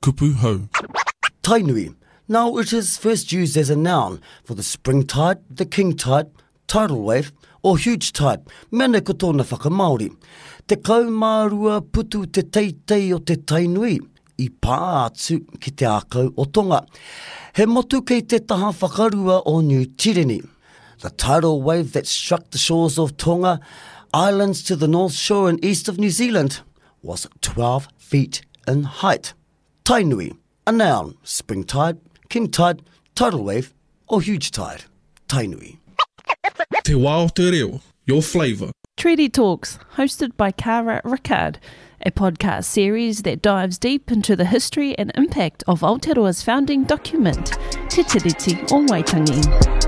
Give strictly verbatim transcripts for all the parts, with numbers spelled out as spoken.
kupu hau. Tainui. Now it is first used as a noun for the spring tide, the king tide, tidal wave, or huge tide. Mene ko tōna whakamaori. Te kaumārua putu te teitei o te tainui, I pā atu ki te ākau o Tonga. He motu kei te taha whakarua o New Tireni. The tidal wave that struck the shores of Tonga, islands to the north shore and east of New Zealand, was twelve feet in height. Tainui, a noun, spring tide, king tide, tidal wave, or huge tide. Tainui. Te wā o te reo, your flavour. Treaty Talks, hosted by Cara Rickard, a podcast series that dives deep into the history and impact of Aotearoa's founding document, Te Tiriti o Waitangi.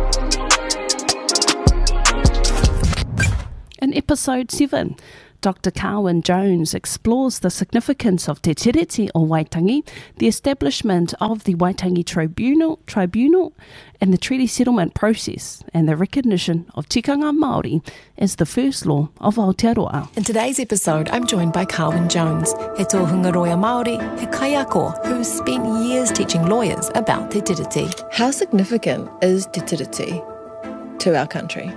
In episode seven, Doctor Carwyn Jones explores the significance of Te Tiriti o Waitangi, the establishment of the Waitangi Tribunal, Tribunal and the treaty settlement process, and the recognition of tikanga Māori as the first law of Aotearoa. In today's episode, I'm joined by Carwyn Jones, he tōhunga roia Māori, he kaiako, who's spent years teaching lawyers about Te Tiriti. How significant is Te Tiriti to our country?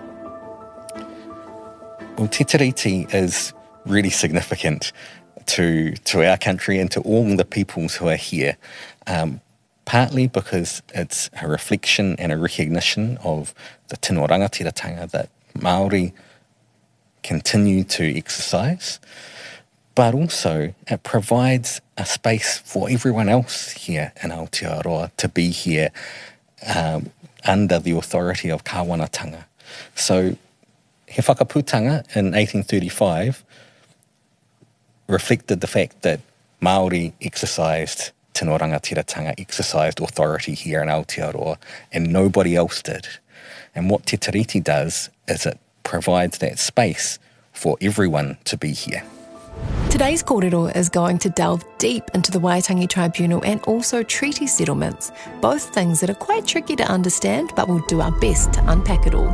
Well, Te Tiriti is really significant to to our country and to all the peoples who are here, um, partly because it's a reflection and a recognition of the tino rangatiratanga that Māori continue to exercise, but also it provides a space for everyone else here in Aotearoa to be here um, under the authority of kāwanatanga. So, he whakaputanga in eighteen thirty-five reflected the fact that Māori exercised tino rangatiratanga, exercised authority here in Aotearoa, and nobody else did. And what Te Tiriti does is it provides that space for everyone to be here. Today's kōrero is going to delve deep into the Waitangi Tribunal and also treaty settlements, both things that are quite tricky to understand, but we'll do our best to unpack it all.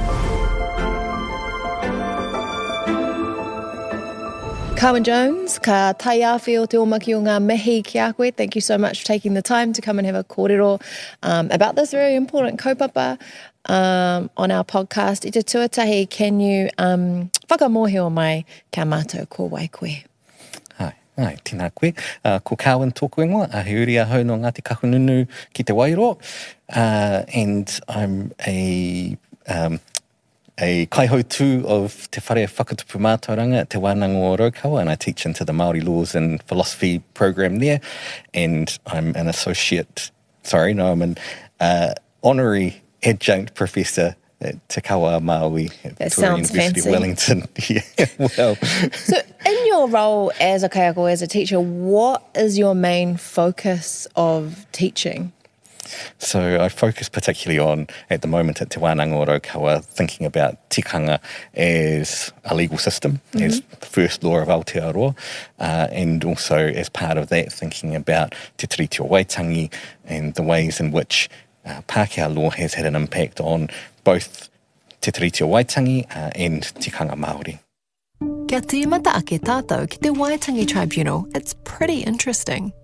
Carwyn Jones, ka tai awhi o te omaki o ngā mihi ki a koe. Thank you so much for taking the time to come and have a kōrero um, about this very important kaupapa um, on our podcast. I te tuatahi, can you um, whakamohio mai kia mātou ko wai koe? Hai, hai, tēnā koe. Uh, ko Carwyn tōku ingoa, a he uri a hau no Ngāti Kahununu ki te Wairō. Uh, and I'm a... Um, a kaihautu of te whare whakatupu mātauranga at Te Wānanga o Raukawa, and I teach into the Māori Laws and Philosophy program there, and I'm an associate, sorry, no, I'm an uh, honorary adjunct professor at Te Kawa Māui at that Victoria sounds University fancy. of Wellington. Yeah, well. So in your role as a kaiako, as a teacher, what is your main focus of teaching? So I focus particularly on, at the moment at Te Wānanga o Raukawa, thinking about tikanga as a legal system, mm-hmm. as the first law of Aotearoa, uh, and also as part of that thinking about Te Tiriti o Waitangi and the ways in which uh, Pākehā law has had an impact on both Te Tiriti o Waitangi uh, and tikanga Māori. Kia tīmata ake tātou ki te Waitangi Tribunal. It's pretty interesting.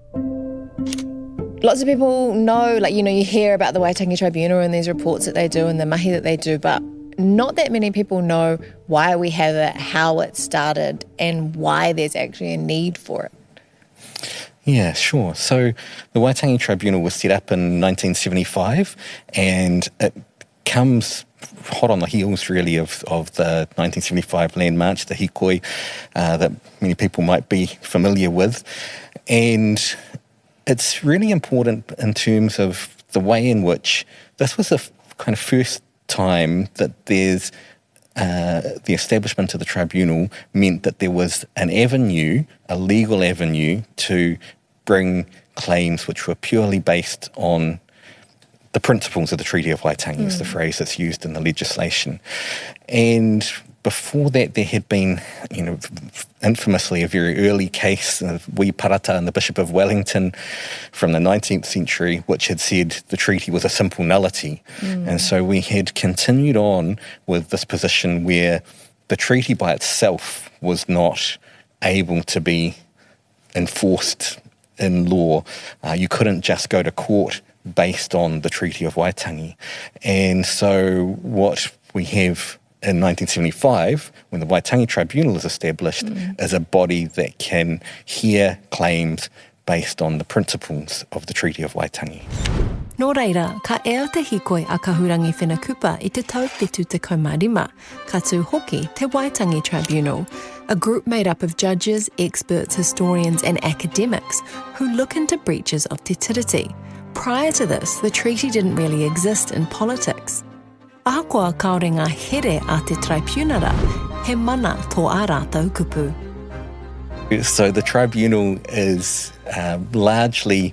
Lots of people know, like, you know, you hear about the Waitangi Tribunal and these reports that they do and the mahi that they do, but not that many people know why we have it, how it started, and why there's actually a need for it. Yeah, sure. So the Waitangi Tribunal was set up in nineteen seventy-five, and it comes hot on the heels, really, of, of the nineteen seventy-five Land March, the Hikoi, uh, that many people might be familiar with. And it's really important in terms of the way in which this was the f- kind of first time that there's uh, the establishment of the tribunal meant that there was an avenue, a legal avenue, to bring claims which were purely based on the principles of the Treaty of Waitangi, mm. is the phrase that's used in the legislation. And before that, there had been, you know, infamously a very early case of Wee Parata and the Bishop of Wellington from the nineteenth century, which had said the treaty was a simple nullity. Mm. And so we had continued on with this position where the treaty by itself was not able to be enforced in law. Uh, you couldn't just go to court based on the Treaty of Waitangi. And so what we have in nineteen seventy-five, when the Waitangi Tribunal is established, mm. is a body that can hear claims based on the principles of the Treaty of Waitangi. Nō reira, ka ea te hikoi a Kahurangi Whenakupa i te tauwhitu te kaumārima, ka tū hoki te Waitangi Tribunal, a group made up of judges, experts, historians and academics who look into breaches of te tiriti. Prior to this, the treaty didn't really exist in politics. Ahakoa kaore ngā here a te tribunara, he mana tō ā rātou kupu. So the tribunal is uh, largely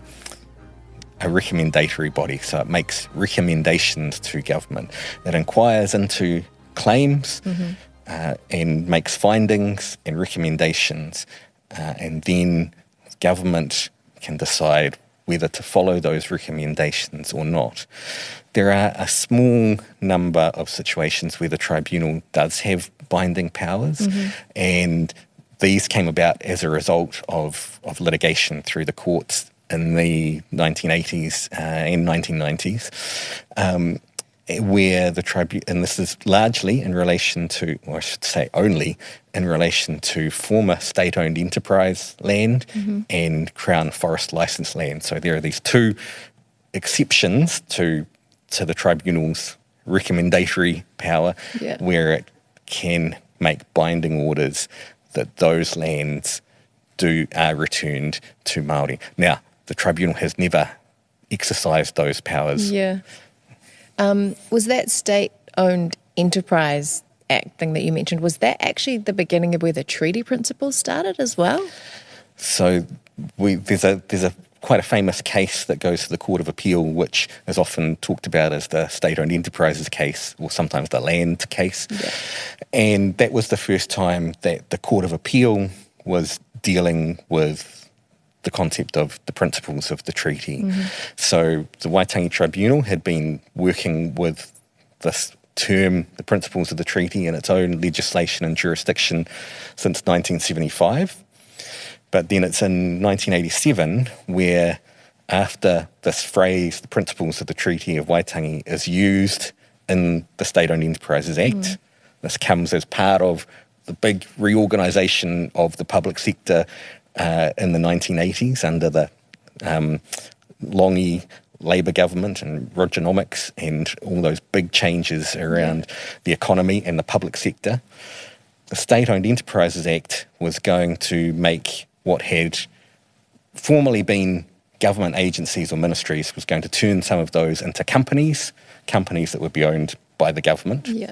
a recommendatory body, so it makes recommendations to government. It inquires into claims mm-hmm. uh, and makes findings and recommendations, uh, and then government can decide whether to follow those recommendations or not. There are a small number of situations where the tribunal does have binding powers, mm-hmm. and these came about as a result of, of litigation through the courts in the nineteen eighties uh, and nineteen nineties, um, where the tribunal, and this is largely in relation to, or I should say only, in relation to former state-owned enterprise land mm-hmm. and Crown Forest licence land. So there are these two exceptions to to the tribunal's recommendatory power, yeah. where it can make binding orders that those lands do are returned to Māori. Now, the tribunal has never exercised those powers. Yeah. Um, was that state-owned enterprise act thing that you mentioned, was that actually the beginning of where the treaty principles started as well? So we, there's a there's a quite a famous case that goes to the Court of Appeal, which is often talked about as the state-owned enterprises case, or sometimes the land case. Yeah. And that was the first time that the Court of Appeal was dealing with the concept of the principles of the treaty. Mm-hmm. So the Waitangi Tribunal had been working with this term, the principles of the treaty, in its own legislation and jurisdiction since nineteen seventy-five. But then it's in nineteen eighty-seven where, after this phrase, the principles of the Treaty of Waitangi, is used in the State-Owned Enterprises Act. Mm. This comes as part of the big reorganisation of the public sector uh, in the nineteen eighties under the um, Longi Labour government and Rogernomics and all those big changes around yeah. the economy and the public sector. The State-Owned Enterprises Act was going to make what had formerly been government agencies or ministries, was going to turn some of those into companies, companies that would be owned by the government. Yeah.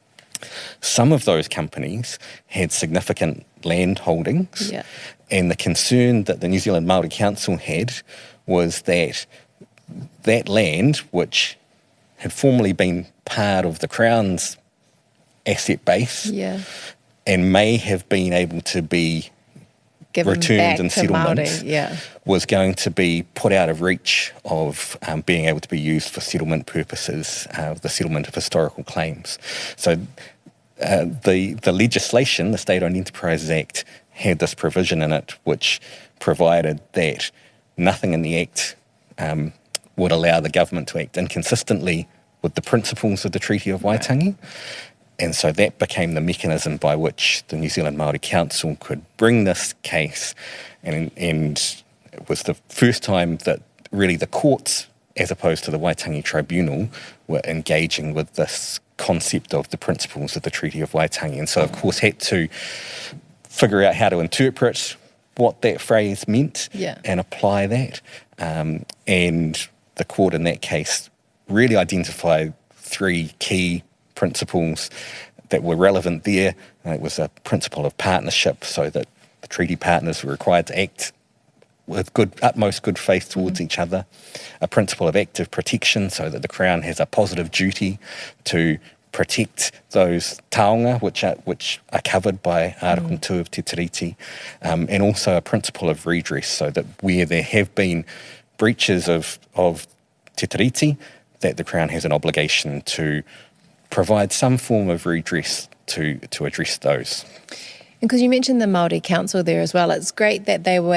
Some of those companies had significant land holdings, yeah. and the concern that the New Zealand Māori Council had was that that land, which had formerly been part of the Crown's asset base, yeah. and may have been able to be Given returned in settlements, yeah. was going to be put out of reach of um, being able to be used for settlement purposes, uh, the settlement of historical claims. So uh, the the legislation, the State-Owned Enterprises Act, had this provision in it which provided that nothing in the Act um, would allow the government to act inconsistently with the principles of the Treaty of Waitangi. Right. And so that became the mechanism by which the New Zealand Māori Council could bring this case, and, and it was the first time that really the courts, as opposed to the Waitangi Tribunal, were engaging with this concept of the principles of the Treaty of Waitangi. And so, of course, had to figure out how to interpret what that phrase meant yeah. and apply that. Um, and the court in that case really identified three key principles that were relevant there. Uh, it was a principle of partnership, so that the treaty partners were required to act with good, utmost good faith towards mm-hmm. each other. A principle of active protection, so that the Crown has a positive duty to protect those taonga which are, which are covered by Article mm. two of Te Tiriti, um, and also a principle of redress, so that where there have been breaches of, of Te Tiriti, that the Crown has an obligation to provide some form of redress to, to address those. And because you mentioned the Māori Council there as well, it's great that they were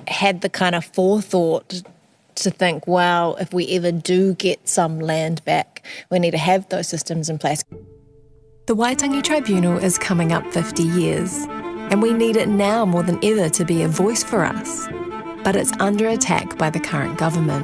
had the kind of forethought to think, well, if we ever do get some land back, we need to have those systems in place. The Waitangi Tribunal is coming up fifty years, and we need it now more than ever to be a voice for us. But it's under attack by the current government.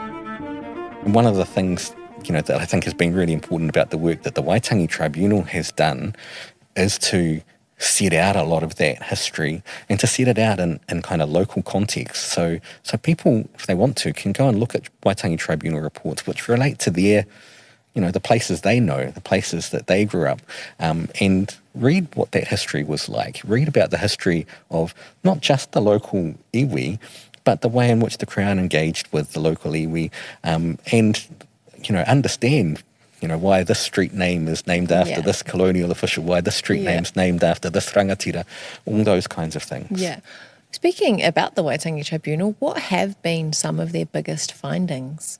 One of the things, you know, that I think has been really important about the work that the Waitangi Tribunal has done is to set out a lot of that history and to set it out in, in kind of local context. So so people, if they want to, can go and look at Waitangi Tribunal reports which relate to their, you know, the places they know, the places that they grew up, um, and read what that history was like. Read about the history of not just the local iwi, but the way in which the Crown engaged with the local iwi, um, and, you know, understand, you know, why this street name is named after Yeah. this colonial official, why this street Yeah. name's named after this rangatira, all those kinds of things. Yeah. Speaking about the Waitangi Tribunal, what have been some of their biggest findings?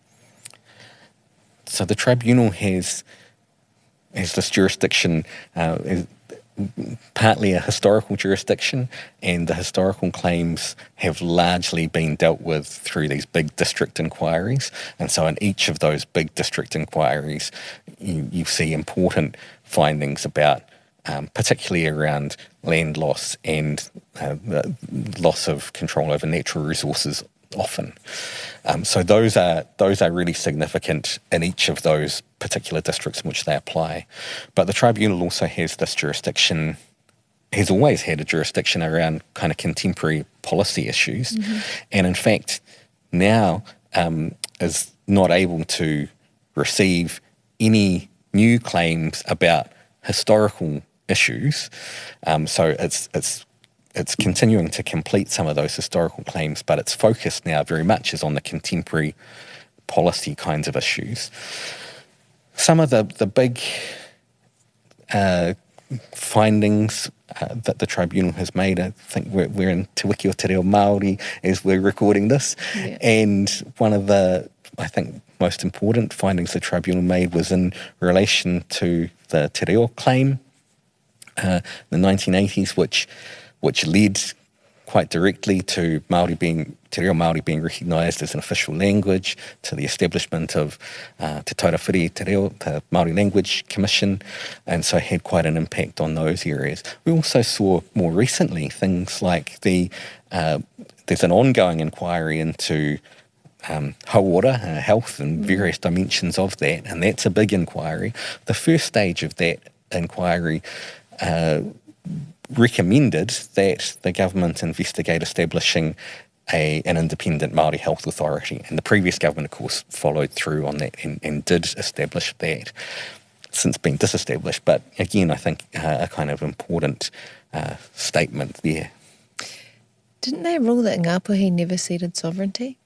So the tribunal has has this jurisdiction, uh, is partly a historical jurisdiction, and the historical claims have largely been dealt with through these big district inquiries. And so in each of those big district inquiries, you, you see important findings about, um, particularly around land loss and uh, the loss of control over natural resources often. Um, so those are those are really significant in each of those particular districts in which they apply. But the tribunal also has this jurisdiction, has always had a jurisdiction around kind of contemporary policy issues, mm-hmm. and in fact now um, is not able to receive any new claims about historical issues. Um, so it's it's It's continuing to complete some of those historical claims, but its focus now very much is on the contemporary policy kinds of issues. Some of the, the big uh, findings uh, that the tribunal has made, I think we're, we're in Te Wiki o Te Reo Māori as we're recording this, yeah. and one of the, I think, most important findings the tribunal made was in relation to the Te Reo claim, uh, in the nineteen eighties, which which led quite directly to Māori being, Te Reo Māori being recognised as an official language, to the establishment of uh, Te Taurawhiri Te Reo, the Māori Language Commission, and so had quite an impact on those areas. We also saw more recently things like the, uh, there's an ongoing inquiry into um, hauora, uh, health and various dimensions of that, and that's a big inquiry. The first stage of that inquiry uh, recommended that the government investigate establishing a, an independent Māori health authority, and the previous government, of course, followed through on that and, and did establish that. Since been disestablished, but again, I think uh, a kind of important uh, statement there. Didn't they rule that Ngāpuhi never ceded sovereignty?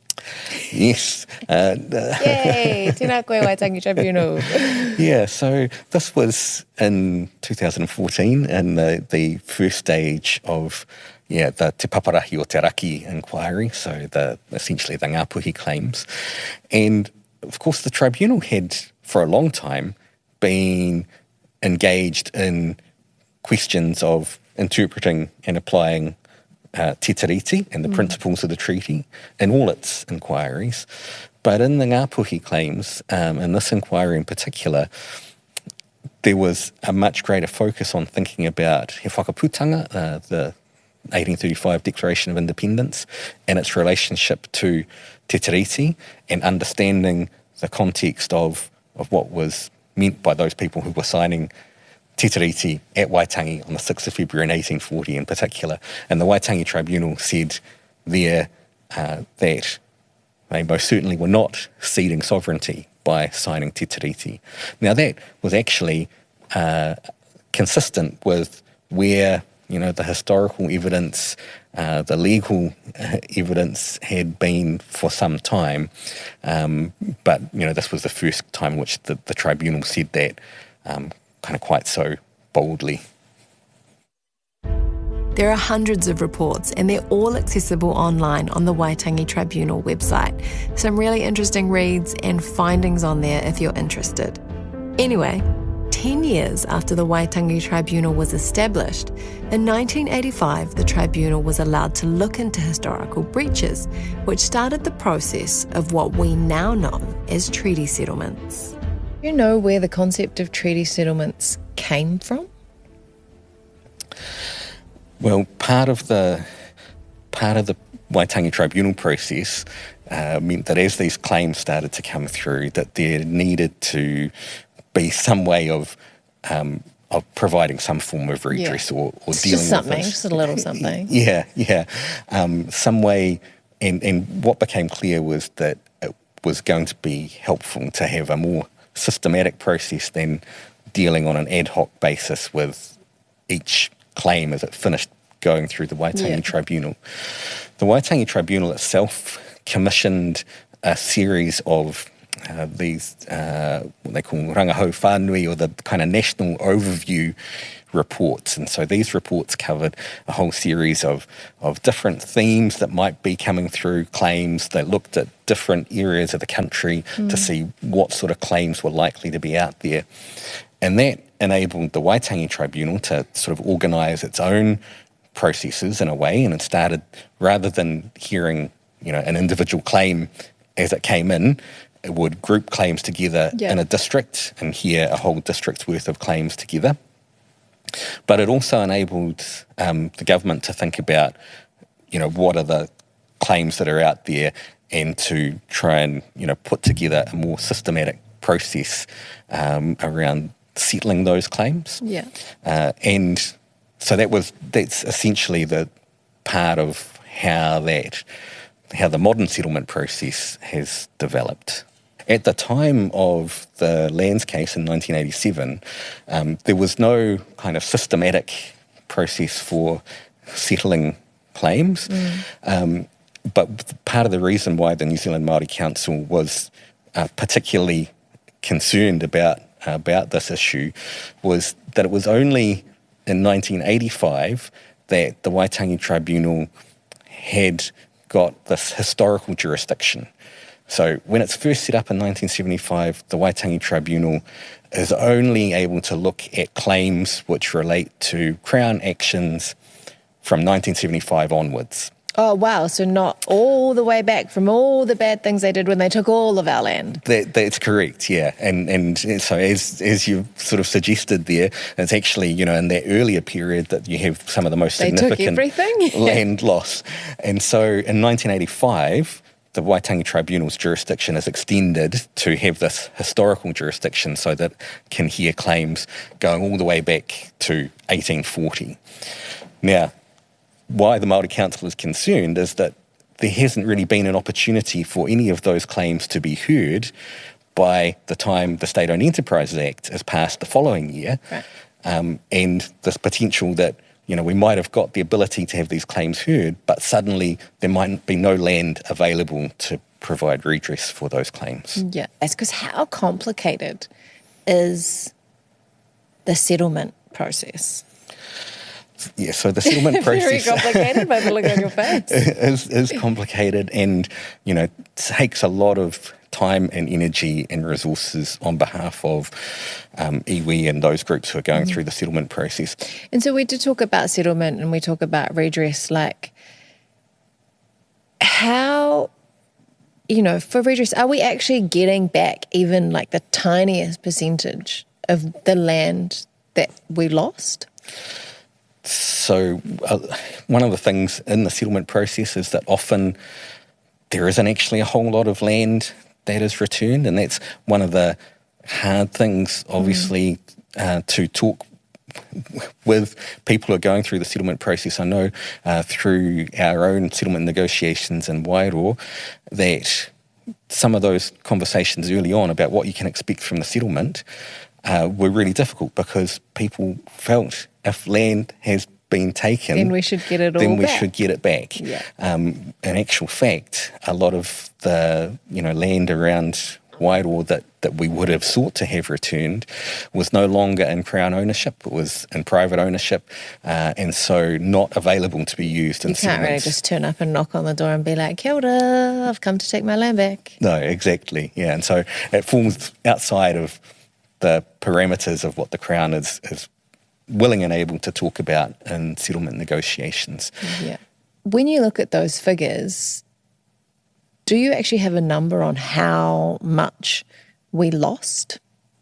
Yes. Uh, Yay! Tēnā koe Waitangi Tribunal. Yeah, so this was in two thousand fourteen, in the, the first stage of yeah the Te Paparahi o Te Raki inquiry, so the essentially the Ngāpuhi claims. And of course the tribunal had for a long time been engaged in questions of interpreting and applying Uh, Te Tiriti and the mm. principles of the treaty in all its inquiries. But in the Ngāpuhi claims, um, in this inquiry in particular, there was a much greater focus on thinking about he whakaputanga, uh, the eighteen thirty-five Declaration of Independence, and its relationship to Te Tiriti, and understanding the context of, of what was meant by those people who were signing Te Tiriti at Waitangi on the sixth of February in eighteen forty in particular. And the Waitangi Tribunal said there uh, that they most certainly were not ceding sovereignty by signing Te Tiriti. Now that was actually uh, consistent with where, you know, the historical evidence, uh, the legal uh, evidence had been for some time. Um, but, you know, this was the first time in which the, the tribunal said that um, kind of quite so boldly. There are hundreds of reports and they're all accessible online on the Waitangi Tribunal website. Some really interesting reads and findings on there if you're interested. Anyway, ten years after the Waitangi Tribunal was established, in nineteen eighty-five the tribunal was allowed to look into historical breaches, which started the process of what we now know as treaty settlements. You know where the concept of treaty settlements came from? Well, part of the part of the Waitangi Tribunal process uh, meant that as these claims started to come through, that there needed to be some way of um, of providing some form of redress Yeah. or, or It's dealing just something, with it. just a little something. Yeah, yeah. Um, some way, and, and what became clear was that it was going to be helpful to have a more systematic process than dealing on an ad hoc basis with each claim as it finished going through the Waitangi Yeah. Tribunal. The Waitangi Tribunal itself commissioned a series of uh, these, uh, what they call rangahau whānui, or the kind of national overview reports. And so these reports covered a whole series of, of different themes that might be coming through claims. They looked at different areas of the country mm. to see what sort of claims were likely to be out there. And that enabled the Waitangi Tribunal to sort of organise its own processes in a way, and it started, rather than hearing, you know, an individual claim as it came in, it would group claims together Yeah. in a district and hear a whole district's worth of claims together. But it also enabled um, the government to think about, you know, what are the claims that are out there, and to try and, you know, put together a more systematic process um, around settling those claims. Yeah. Uh, and so that was that's essentially the part of how that how the modern settlement process has developed. At the time of the Lands case in nineteen eighty-seven, um, there was no kind of systematic process for settling claims. Mm. Um, but part of the reason why the New Zealand Māori Council was uh, particularly concerned about about this issue was that it was only in nineteen eighty-five that the Waitangi Tribunal had got this historical jurisdiction. So when it's first set up in nineteen seventy-five, the Waitangi Tribunal is only able to look at claims which relate to Crown actions from nineteen seventy-five onwards. Oh, wow. So not all the way back from all the bad things they did when they took all of our land. That, that's correct, yeah. And and so as as you sort of suggested there, it's actually, you know, in that earlier period that you have some of the most They took significant everything? land loss. And so in nineteen eighty-five, the Waitangi Tribunal's jurisdiction is extended to have this historical jurisdiction so that it can hear claims going all the way back to eighteen forty. Now, why the Māori Council is concerned is that there hasn't really been an opportunity for any of those claims to be heard by the time the State-Owned Enterprises Act is passed the following year. Right. Um, and this potential that, you know, we might have got the ability to have these claims heard, but suddenly there might be no land available to provide redress for those claims. Yeah. It's because how complicated is the settlement process? Yeah, so the settlement Very process complicated by the look on your face. is, is complicated, and, you know, takes a lot of time and energy and resources on behalf of um, iwi and those groups who are going mm. through the settlement process. And so we did talk about settlement and we talk about redress, like how, you know, for redress, are we actually getting back even like the tiniest percentage of the land that we lost? So uh, one of the things in the settlement process is that often there isn't actually a whole lot of land that is returned, and that's one of the hard things, obviously, mm. uh, to talk with people who are going through the settlement process. I know uh, through our own settlement negotiations in Wairoa that some of those conversations early on about what you can expect from the settlement uh, were really difficult, because people felt if land has been taken, then we should get it all then we back. should get it back. Yeah. Um, in actual fact, a lot of the, you know, land around Wairoa that, that we would have sought to have returned was no longer in Crown ownership. It was in private ownership, uh, and so not available to be used in You can't really settlements. just turn up and knock on the door and be like, kia ora, I've come to take my land back. No, exactly, yeah. And so it falls outside of the parameters of what the Crown is, is willing and able to talk about in settlement negotiations. Yeah. When you look at those figures, do you actually have a number on how much we lost?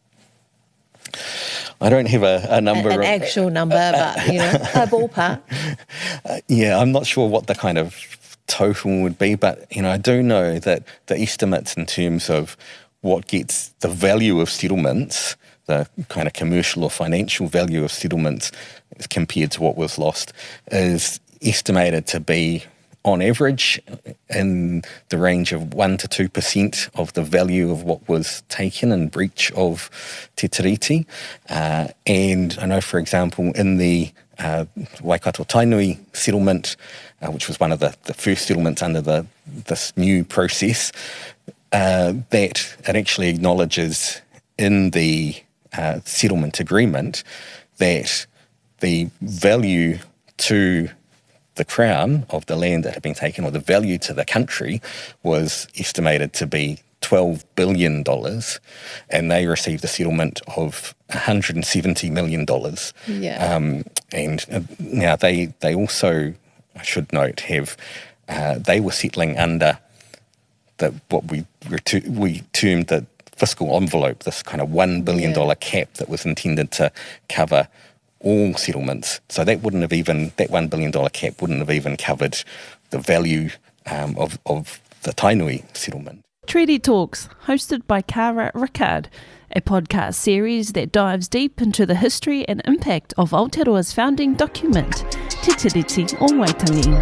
I don't have a, a number. An, an actual number, but, you know, a ballpark. Uh, yeah, I'm not sure what the kind of total would be, but, you know, I do know that the estimates in terms of what gets the value of settlements, the kind of commercial or financial value of settlements compared to what was lost, is estimated to be, on average, in the range of one to two percent of the value of what was taken in breach of Te Tiriti. Uh, and I know, for example, in the uh, Waikato Tainui settlement, uh, which was one of the, the first settlements under the this new process, uh, that it actually acknowledges in the uh, settlement agreement that the value to the Crown of the land that had been taken, or the value to the country, was estimated to be twelve billion dollars, and they received a settlement of one hundred seventy million dollars. Yeah. Um, and uh, now they, they also, I should note, have, uh, they were settling under the, what we, we termed the fiscal envelope, this kind of one billion dollars yeah. cap that was intended to cover all settlements. So that wouldn't have even, that one billion dollars cap wouldn't have even covered the value um, of, of the Tainui settlement. Treaty Talks, hosted by Cara Rickard, a podcast series that dives deep into the history and impact of Aotearoa's founding document, Te Tiriti o Waitangi.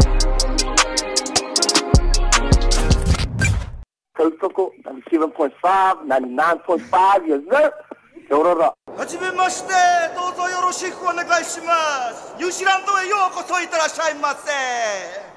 Tautoko, ninety-seven point five, ninety-nine point five, yes sir. はじめまして、どうぞよろしくお願いします。ニュージーランドへようこそいってらっしゃいませ。